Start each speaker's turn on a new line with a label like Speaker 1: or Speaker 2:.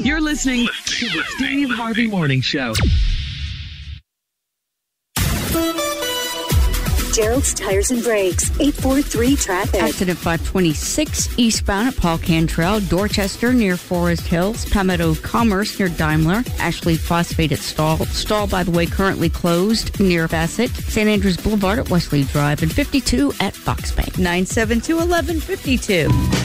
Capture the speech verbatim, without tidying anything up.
Speaker 1: You're listening to the Steve Harvey Morning Show.
Speaker 2: Gerald's Tires and Brakes, eight four three traffic.
Speaker 3: Accident five twenty-six eastbound at Paul Cantrell, Dorchester near Forest Hills, Palmetto Commerce near Daimler, Ashley Phosphate at Stall. Stall, by the way, currently closed near Bassett, Saint Andrews Boulevard at Wesley Drive, and fifty-two at Fox Bank.
Speaker 4: nine seven two, one one five two.